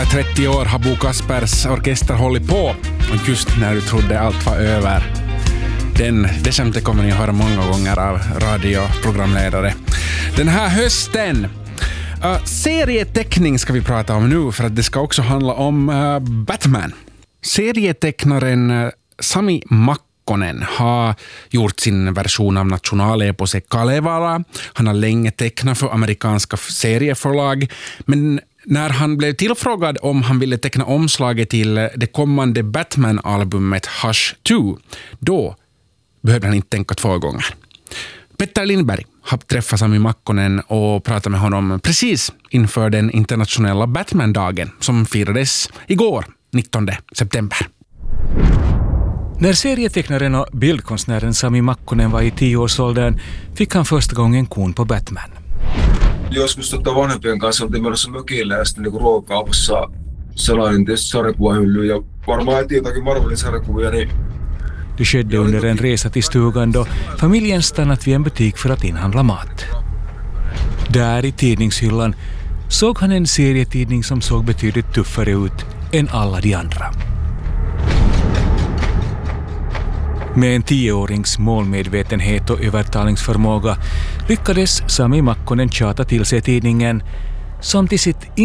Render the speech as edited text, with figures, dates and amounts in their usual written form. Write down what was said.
Ungefär 30 år har Bo Kaspers orkester hållit på. Och just när du trodde allt var över. Det skämtet kommer ni att höra många gånger av radioprogramledare. Den här hösten. Serieteckning ska vi prata om nu, för att det ska också handla om Batman. Serietecknaren Sami Makkonen har gjort sin version av nationaleposet Kalevala. Han har länge tecknat för amerikanska serieförlag, men när han blev tillfrågad om han ville teckna omslaget till det kommande Batman-albumet Hush 2, då behövde han inte tänka 2 gånger. Petter Lindberg har träffat Sami Makkonen och pratat med honom precis inför den internationella Batman-dagen som firades igår, 19 september. När serietecknaren och bildkonstnären Sami Makkonen var i 10-årsåldern fick han första gången kon på Batman. Joskus vanhempien kanssa oltiin menossa mökillä ja sitten niinku ruokakaupassa selailin tietysti sarjakuvahyllyä ja varmaan heti jotakin Marvelin sarjakuvia. Niin det skedde under en resa till stugan då familjen stannat vid en butik för att inhandla mat. Där i tidningshyllan såg han en serietidning som såg betydligt tuffare ut än alla de andra. Med en 10-årings målmedvetenhet och övertalningsförmåga lyckades Sami Makkonen tjata till sig tidningen som till sitt